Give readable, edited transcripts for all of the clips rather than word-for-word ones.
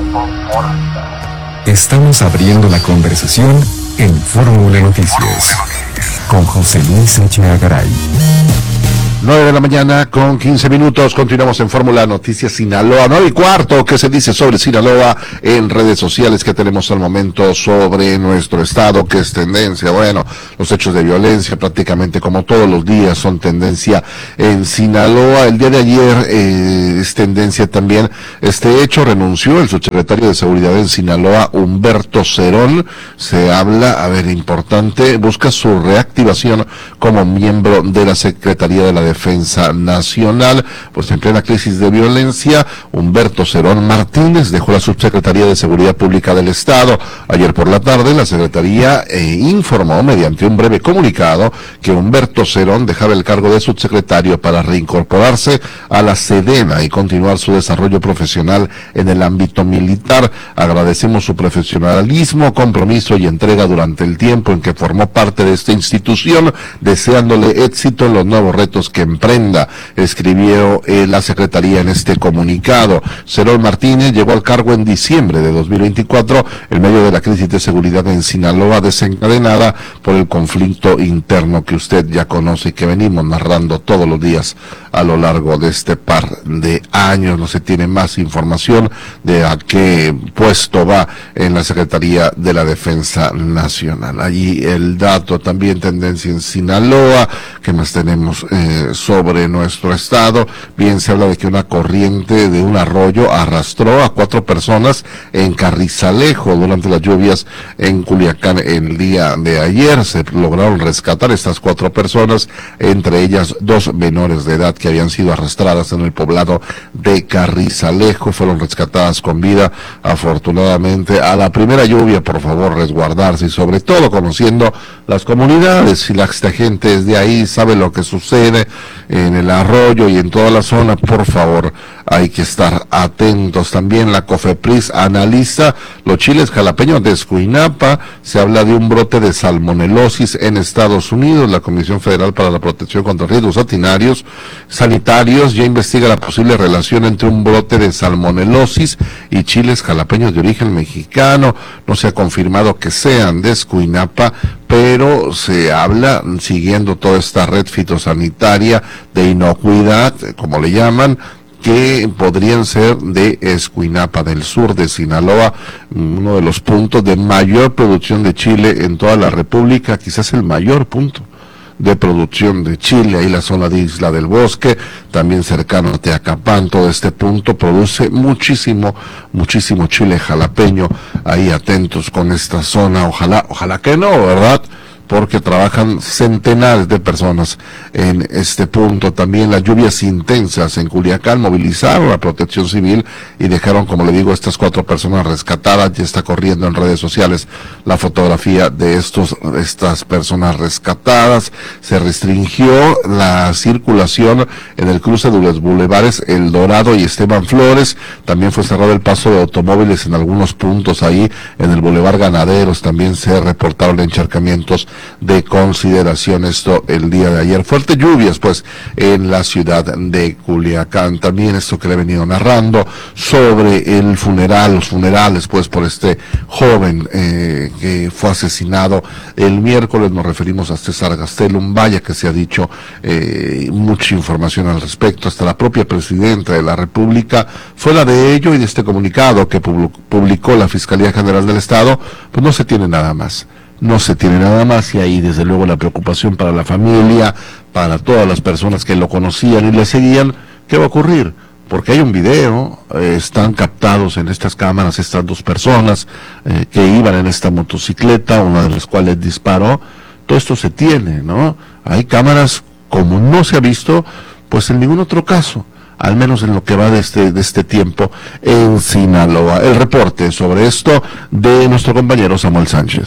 Estamos abriendo la conversación en Fórmula Noticias con José Luis Echeagaray. 9 de la mañana con 15 minutos, continuamos en Fórmula Noticias Sinaloa, 9:15, ¿qué se dice sobre Sinaloa en redes sociales que tenemos al momento sobre nuestro estado? ¿Qué es tendencia? Bueno, los hechos de violencia prácticamente como todos los días son tendencia en Sinaloa. El día de ayer es tendencia también este hecho, renunció el subsecretario de Seguridad en Sinaloa, Humberto Cerón. Se habla, importante, busca su reactivación como miembro de la Secretaría de la Defensa Nacional. Pues en plena crisis de violencia, Humberto Cerón Martínez dejó la Subsecretaría de Seguridad Pública del Estado. Ayer por la tarde, la Secretaría informó mediante un breve comunicado que Humberto Cerón dejaba el cargo de subsecretario para reincorporarse a la Sedena y continuar su desarrollo profesional en el ámbito militar. Agradecemos su profesionalismo, compromiso y entrega durante el tiempo en que formó parte de esta institución, deseándole éxito en los nuevos retos que emprenda, escribió la Secretaría en este comunicado. Cerón Martínez llegó al cargo en diciembre de 2024 en medio de la crisis de seguridad en Sinaloa desencadenada por el conflicto interno que usted ya conoce y que venimos narrando todos los días a lo largo de este par de años. No se tiene más información de a qué puesto va en la Secretaría de la Defensa Nacional. Allí el dato también tendencia en Sinaloa. ¿Qué más tenemos sobre nuestro estado? Bien, se habla de que una corriente de un arroyo arrastró a 4 personas en Carrizalejo durante las lluvias en Culiacán el día de ayer. Se lograron rescatar estas 4 personas, entre ellas 2 menores de edad que habían sido arrastradas en el poblado de Carrizalejo. Fueron rescatadas con vida, afortunadamente. A la primera lluvia, por favor, resguardarse y sobre todo conociendo las comunidades. Si la gente es de ahí, sabe lo que sucede en el arroyo y en toda la zona, por favor, hay que estar atentos. También la COFEPRIS analiza los chiles jalapeños de Escuinapa. Se habla de un brote de salmonelosis en Estados Unidos. La Comisión Federal para la Protección contra Riesgos Sanitarios ya investiga la posible relación entre un brote de salmonelosis y chiles jalapeños de origen mexicano. No se ha confirmado que sean de Escuinapa, pero se habla, siguiendo toda esta red fitosanitaria de inocuidad, como le llaman, que podrían ser de Escuinapa, del sur de Sinaloa, uno de los puntos de mayor producción de chile en toda la República, quizás el mayor punto de producción de chile. Ahí la zona de Isla del Bosque, también cercano a Teacapán, todo este punto produce muchísimo chile jalapeño. Ahí atentos con esta zona, ojalá que no, ¿verdad? Porque trabajan centenares de personas en este punto. También las lluvias intensas en Culiacán movilizaron a Protección Civil y dejaron, como le digo, estas 4 personas rescatadas. Ya está corriendo en redes sociales la fotografía de estas personas rescatadas. Se restringió la circulación en el cruce de los bulevares El Dorado y Esteban Flores. También fue cerrado el paso de automóviles en algunos puntos ahí. En el bulevar Ganaderos también se reportaron encharcamientos de consideración. Esto el día de ayer. Fuertes lluvias pues en la ciudad de Culiacán. También esto que le he venido narrando sobre el funeral, los funerales pues por este joven que fue asesinado el miércoles. Nos referimos a César Gastelum. Vaya que se ha dicho mucha información al respecto. Hasta la propia presidenta de la República fue la de ello, y de este comunicado que publicó la Fiscalía General del Estado, pues no se tiene nada más. No se tiene nada más, y ahí desde luego la preocupación para la familia, para todas las personas que lo conocían y le seguían. ¿Qué va a ocurrir? Porque hay un video, están captados en estas cámaras estas 2 personas que iban en esta motocicleta, una de las cuales disparó. Todo esto se tiene, ¿no? Hay cámaras como no se ha visto pues en ningún otro caso, al menos en lo que va de este tiempo en Sinaloa. El reporte sobre esto de nuestro compañero Samuel Sánchez.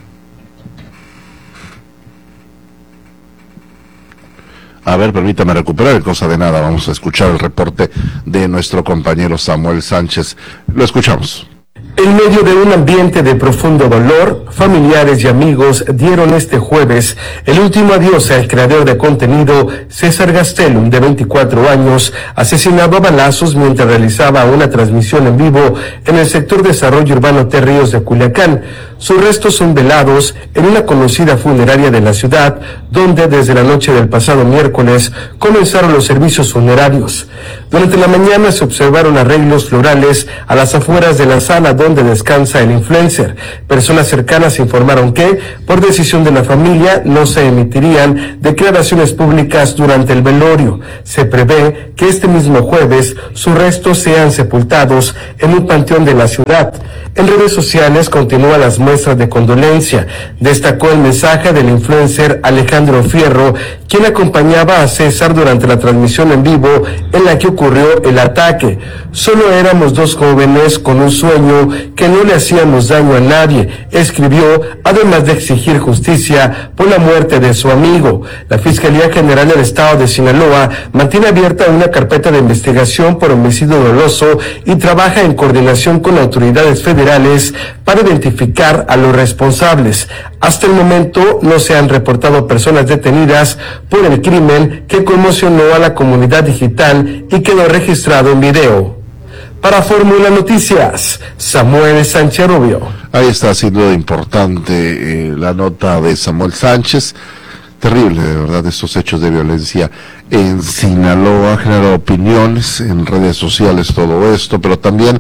A ver, permítame recuperar, cosa de nada, vamos a escuchar el reporte de nuestro compañero Samuel Sánchez. Lo escuchamos. En medio de un ambiente de profundo dolor, familiares y amigos dieron este jueves el último adiós al creador de contenido César Gastelum, de 24 años, asesinado a balazos mientras realizaba una transmisión en vivo en el sector Desarrollo Urbano Terríos de Culiacán. Sus restos son velados en una conocida funeraria de la ciudad, donde desde la noche del pasado miércoles comenzaron los servicios funerarios. Durante la mañana se observaron arreglos florales a las afueras de la sala donde descansa el influencer. Personas cercanas informaron que, por decisión de la familia, no se emitirían declaraciones públicas durante el velorio. Se prevé que este mismo jueves sus restos sean sepultados en un panteón de la ciudad. En redes sociales continúan las muestras de condolencia. Destacó el mensaje del influencer Alejandro Fierro, quien acompañaba a César durante la transmisión en vivo en la que ocurrió el ataque. Solo éramos dos jóvenes con un sueño, que no le hacíamos daño a nadie, escribió, además de exigir justicia por la muerte de su amigo. La Fiscalía General del Estado de Sinaloa mantiene abierta una carpeta de investigación por homicidio doloso y trabaja en coordinación con autoridades federales para identificar a los responsables. Hasta el momento no se han reportado personas detenidas por el crimen que conmocionó a la comunidad digital y quedó registrado en video. Para Fórmula Noticias, Samuel Sánchez Rubio. Ahí está siendo importante la nota de Samuel Sánchez. Terrible, de verdad, estos hechos de violencia en Sinaloa. Ha generado opiniones en redes sociales todo esto, pero también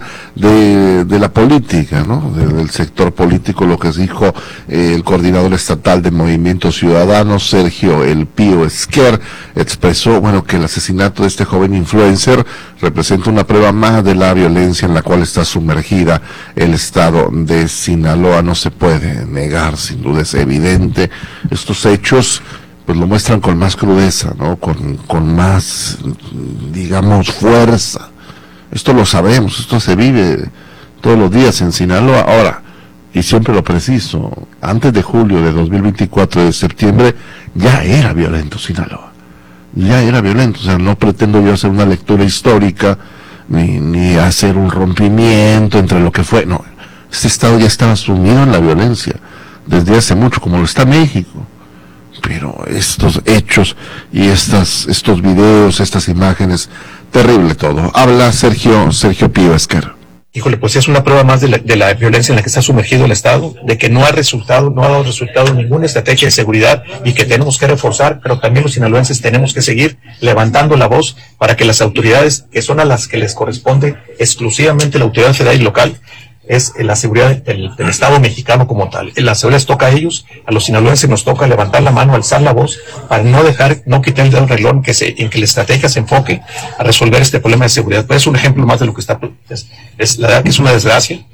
de la política, ¿no? Del sector político, lo que dijo el coordinador estatal de Movimiento Ciudadano, Sergio El Pío Esquer, expresó, bueno, que el asesinato de este joven influencer representa una prueba más de la violencia en la cual está sumergida el estado de Sinaloa. No se puede negar, sin duda es evidente. Estos hechos pues lo muestran con más crudeza, ¿no? Con más, digamos, fuerza. Esto lo sabemos, esto se vive todos los días en Sinaloa. Ahora, y siempre lo preciso, antes de julio de 2024, de septiembre, ya era violento Sinaloa. Ya era violento, o sea, no pretendo yo hacer una lectura histórica, ni hacer un rompimiento entre lo que fue, no. Este estado ya estaba sumido en la violencia desde hace mucho, como lo está México. Pero estos hechos y estos videos, estas imágenes, terrible todo. Habla Sergio Pío Esquer. Híjole, pues es una prueba más de la violencia en la que está sumergido el Estado, de que no ha dado resultado ninguna estrategia de seguridad y que tenemos que reforzar, pero también los sinaloenses tenemos que seguir levantando la voz para que las autoridades, que son a las que les corresponde exclusivamente la autoridad federal y local, es la seguridad del Estado mexicano como tal. La seguridad les toca a ellos, a los sinaloenses nos toca levantar la mano, alzar la voz, para no quitar el dedo del renglón, en que la estrategia se enfoque a resolver este problema de seguridad. Pues es un ejemplo más de lo que está, la verdad que es una desgracia,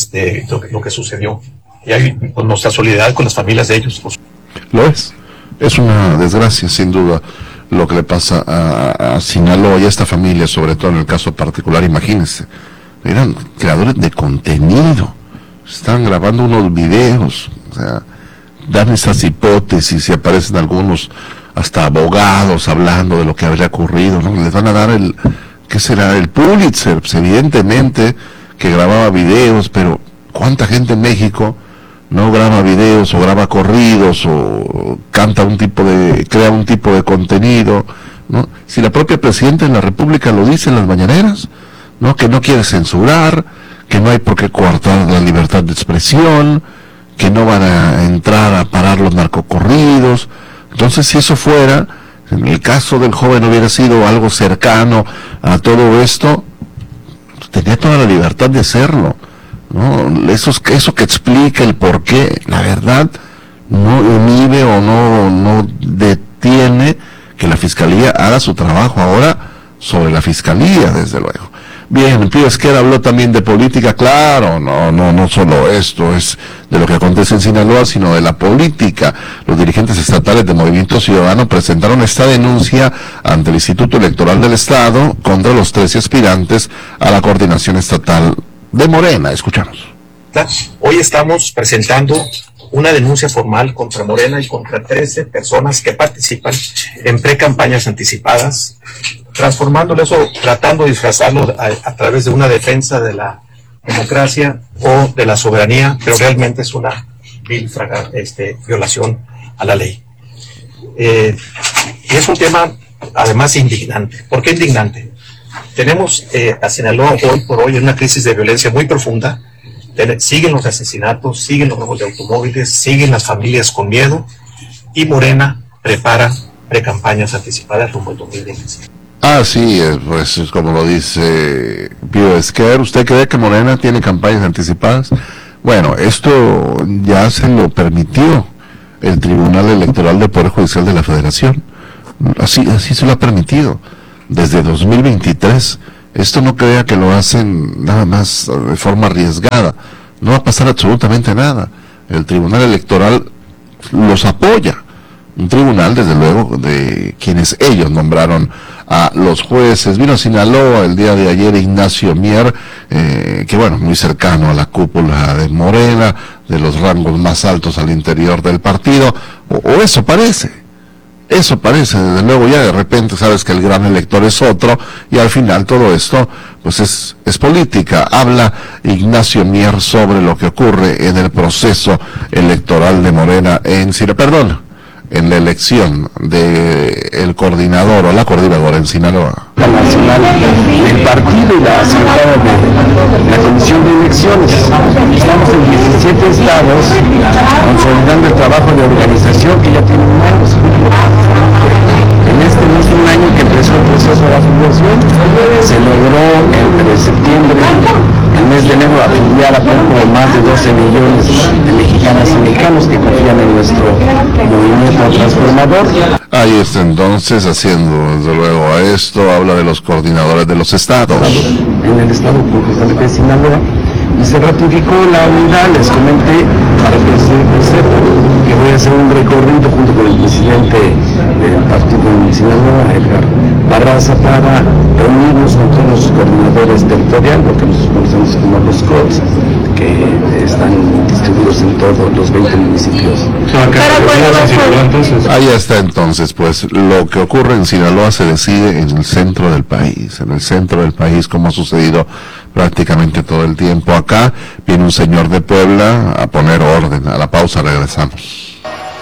lo que sucedió. Y hay pues, nuestra solidaridad con las familias de ellos. Pues. Lo es una desgracia, sin duda, lo que le pasa a Sinaloa y a esta familia, sobre todo en el caso particular. Imagínense, eran creadores de contenido, están grabando unos videos, o sea, dan esas hipótesis y aparecen algunos hasta abogados hablando de lo que habría ocurrido, ¿no? Les van a dar ¿qué será? El Pulitzer, pues evidentemente que grababa videos, pero ¿cuánta gente en México no graba videos o graba corridos o crea un tipo de contenido, ¿no? Si la propia presidenta de la República lo dice en las mañaneras, ¿no? Que no quiere censurar, que no hay por qué coartar la libertad de expresión, que no van a entrar a parar los narcocorridos. Entonces, si eso fuera, en el caso del joven hubiera sido algo cercano a todo esto, tenía toda la libertad de hacerlo, ¿no? Eso que explica el por qué, la verdad, no inhibe o no detiene que la Fiscalía haga su trabajo ahora sobre la Fiscalía, desde luego. Bien, Pío Esquer habló también de política, claro, no solo esto es de lo que acontece en Sinaloa, sino de la política. Los dirigentes estatales de Movimiento Ciudadano presentaron esta denuncia ante el Instituto Electoral del Estado contra los 13 aspirantes a la coordinación estatal de Morena. Escuchamos. Hoy estamos presentando una denuncia formal contra Morena y contra 13 personas que participan en precampañas anticipadas, transformándolo eso, tratando de disfrazarlo a través de una defensa de la democracia o de la soberanía, pero realmente es una vil violación a la ley. Y es un tema además indignante. ¿Por qué indignante? Tenemos a Sinaloa hoy por hoy en una crisis de violencia muy profunda. Siguen los asesinatos, siguen los robos de automóviles, siguen las familias con miedo, y Morena prepara precampañas anticipadas rumbo al 2025. Sí, pues como lo dice Pío Esquer, ¿usted cree que Morena tiene campañas anticipadas? Bueno, esto ya se lo permitió el Tribunal Electoral del Poder Judicial de la Federación. Así se lo ha permitido desde 2023. Esto no crea que lo hacen nada más de forma arriesgada. No va a pasar absolutamente nada. El Tribunal Electoral los apoya. Un tribunal, desde luego, de quienes ellos nombraron a los jueces. Vino a Sinaloa el día de ayer Ignacio Mier, que bueno, muy cercano a la cúpula de Morena, de los rangos más altos al interior del partido, o eso parece, desde luego. Ya de repente sabes que el gran elector es otro, y al final todo esto pues es política. Habla Ignacio Mier sobre lo que ocurre en el proceso electoral de Morena en la elección del coordinador o la coordinadora en Sinaloa. La nacional del partido y la secretaria de la Comisión de Elecciones. Estamos en 17 estados consolidando el trabajo de organización que ya tiene un año. En este mismo año que empezó el proceso de afiliación, se logró entre septiembre y el mes de enero afiliar a poco más de 12 millones de mexicanas y mexicanos que confían en nuestro movimiento transformador. Ahí está entonces haciendo desde luego a esto, habla de los coordinadores de los estados. En el estado concretamente de Sinaloa, y se ratificó la unidad. Les comenté, para que sepan, que voy a hacer un recorrido junto con el presidente del partido de Sinaloa, Edgar Barraza, para reunirnos con todos los coordinadores territoriales, lo que nosotros conocemos como los CODs, que están distribuidos en todos los 20 municipios. Ahí está entonces, pues lo que ocurre en Sinaloa se decide en el centro del país, como ha sucedido prácticamente todo el tiempo. Acá viene un señor de Puebla a poner orden. A la pausa regresamos.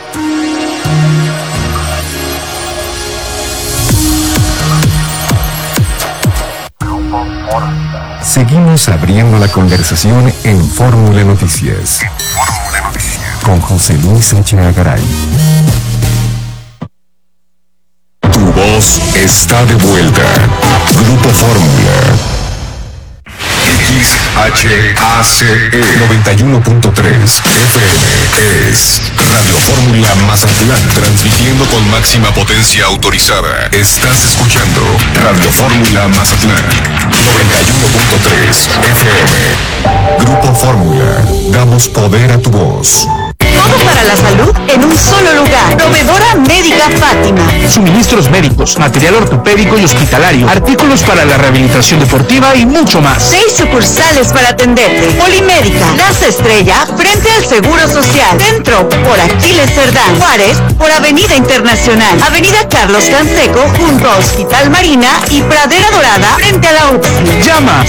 Seguimos abriendo la conversación en Fórmula Noticias. Con José Luis Echeagaray. Tu voz está de vuelta. Grupo Fórmula. XHACE 91.3 FM es Radio Fórmula Mazatlán, transmitiendo con máxima potencia autorizada. Estás escuchando Radio Fórmula Mazatlán 91.3 FM. Grupo Fórmula, damos poder a tu voz. Todo para la salud en un solo lugar. Proveedora Médica Fátima. Suministros médicos, material ortopédico y hospitalario, artículos para la rehabilitación deportiva y mucho más. 6 sucursales para atenderte. Polimédica, Plaza Estrella, frente al Seguro Social. Centro, por Aquiles Cerdán. Juárez, por Avenida Internacional. Avenida Carlos Canseco, junto a Hospital Marina y Pradera Dorada, frente a la UPSI. Llama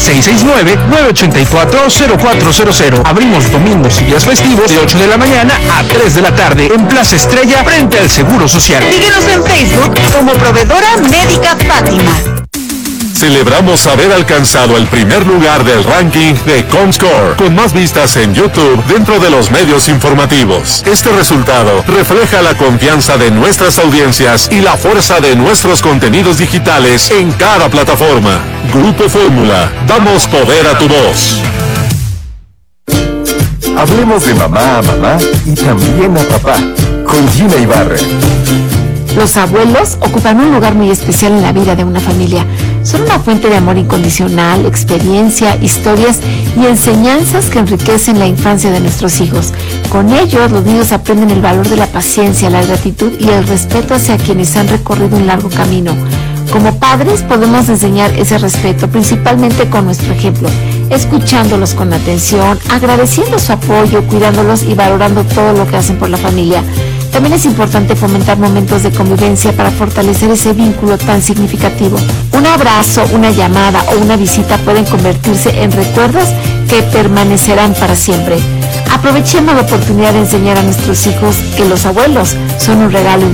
669-984-0400. Abrimos domingos y días festivos de 8 de la mañana a 3 de la tarde en Plaza Estrella, frente al Seguro Social. Síguenos en Facebook como Proveedora Médica Fátima. Celebramos haber alcanzado el primer lugar del ranking de Comscore, con más vistas en YouTube dentro de los medios informativos. Este resultado refleja la confianza de nuestras audiencias y la fuerza de nuestros contenidos digitales en cada plataforma. Grupo Fórmula, damos poder a tu voz. Hablemos de mamá a mamá y también a papá, con Gina Ibarra. Los abuelos ocupan un lugar muy especial en la vida de una familia. Son una fuente de amor incondicional, experiencia, historias y enseñanzas que enriquecen la infancia de nuestros hijos. Con ellos, los niños aprenden el valor de la paciencia, la gratitud y el respeto hacia quienes han recorrido un largo camino. Como padres podemos enseñar ese respeto, principalmente con nuestro ejemplo, escuchándolos con atención, agradeciendo su apoyo, cuidándolos y valorando todo lo que hacen por la familia. También es importante fomentar momentos de convivencia para fortalecer ese vínculo tan significativo. Un abrazo, una llamada o una visita pueden convertirse en recuerdos que permanecerán para siempre. Aprovechemos la oportunidad de enseñar a nuestros hijos que los abuelos son un regalo